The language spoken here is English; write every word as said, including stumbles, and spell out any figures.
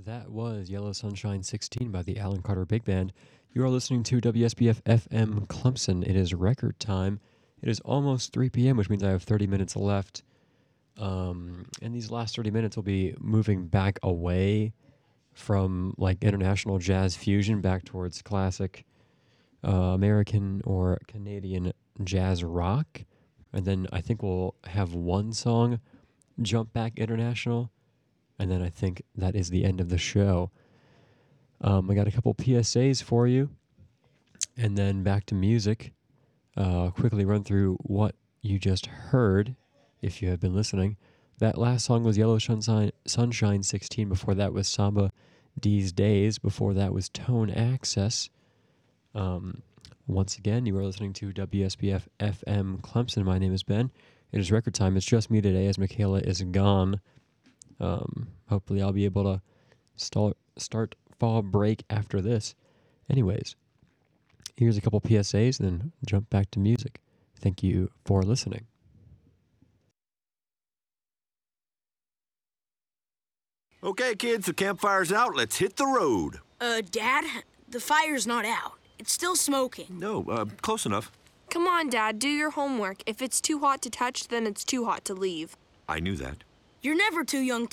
That was Yellow Sunshine sixteen by the Alan Carter Big Band. You are listening to W S B F F M Clemson. It is record time. It is almost three p.m., which means I have thirty minutes left. Um, and these last thirty minutes will be moving back away from like international jazz fusion back towards classic uh, American or Canadian jazz rock. And then I think we'll have one song jump back international. And then I think that is the end of the show. Um, I got a couple P S As for you. And then back to music. Uh, quickly run through what you just heard, if you have been listening. That last song was Yellow Sunshine, Sunshine sixteen. Before that was Samba These Days. Before that was Tone Access. Um, once again, you are listening to W S B F F M Clemson. My name is Ben. It is record time. It's just me today as Michaela is gone. Um, hopefully I'll be able to start, start fall break after this. Anyways, here's a couple P S As and then jump back to music. Thank you for listening. Okay, kids, the campfire's out. Let's hit the road. Uh, Dad, the fire's not out. It's still smoking. No, uh, close enough. Come on, Dad, do your homework. If it's too hot to touch, then it's too hot to leave. I knew that. You're never too young